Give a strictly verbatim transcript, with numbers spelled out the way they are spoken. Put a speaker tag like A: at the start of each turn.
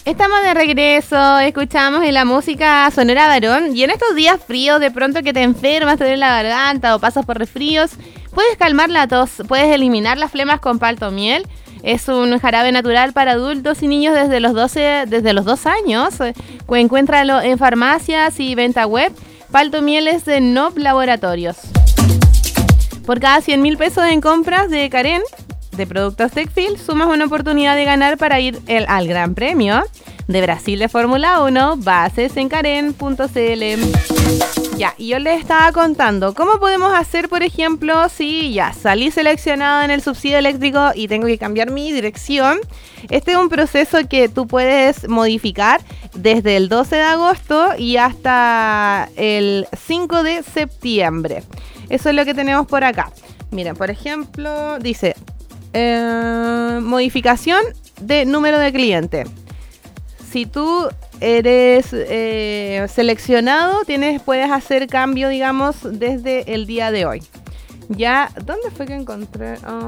A: Estamos de regreso, escuchamos en la música Sonora Varón y en estos días fríos de pronto que te enfermas, te duele la garganta o pasas por resfríos, puedes calmar la tos, puedes eliminar las flemas con palto miel. Es un jarabe natural para adultos y niños desde los doce, desde los dos años. Encuéntralo en farmacias y venta web. Palto miel es de N O P Laboratorios. Por cada cien mil pesos en compras de Karen, de productos Textil, sumas una oportunidad de ganar para ir el, al Gran Premio de Brasil de Fórmula uno. Bases en karen punto c l. Ya, y yo les estaba contando cómo podemos hacer, por ejemplo, si ya salí seleccionada en el subsidio eléctrico y tengo que cambiar mi dirección. Este es un proceso que tú puedes modificar desde el doce de agosto y hasta el cinco de septiembre. Eso es lo que tenemos por acá. Miren, por ejemplo, dice eh, modificación de número de cliente. Si tú eres eh, seleccionado, tienes, puedes hacer cambio, digamos, desde el día de hoy. Ya, ¿dónde fue que encontré? Oh.